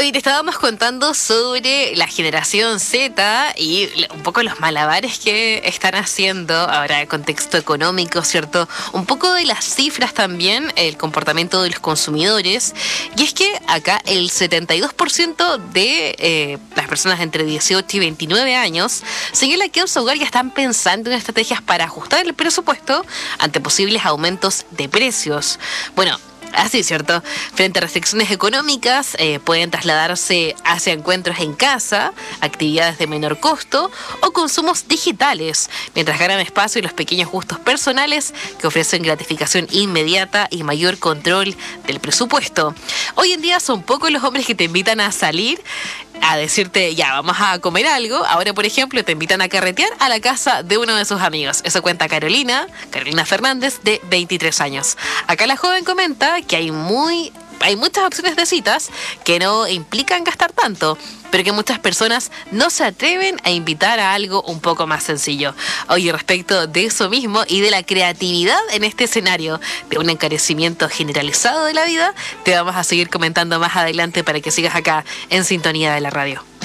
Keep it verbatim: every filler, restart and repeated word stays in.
Hoy te estábamos contando sobre la generación Z y un poco los malabares que están haciendo ahora en contexto económico, ¿cierto? Un poco de las cifras también, el comportamiento de los consumidores. Y es que acá el setenta y dos por ciento de eh, las personas entre dieciocho y veintinueve años señala que en su hogar ya están pensando en estrategias para ajustar el presupuesto ante posibles aumentos de precios. Bueno, así, ¿cierto? Frente a restricciones económicas, eh, pueden trasladarse hacia encuentros en casa, actividades de menor costo o consumos digitales, mientras ganan espacio los pequeños gustos personales que ofrecen gratificación inmediata y mayor control del presupuesto. Hoy en día son pocos los hombres que te invitan a salir a decirte, ya, vamos a comer algo. Ahora, por ejemplo, te invitan a carretear a la casa de uno de sus amigos. Eso cuenta Carolina, Carolina Fernández, de veintitrés años. Acá la joven comenta que hay muy... hay muchas opciones de citas que no implican gastar tanto, pero que muchas personas no se atreven a invitar a algo un poco más sencillo. Oye, respecto de eso mismo y de la creatividad en este escenario de un encarecimiento generalizado de la vida, te vamos a seguir comentando más adelante para que sigas acá en sintonía de la radio.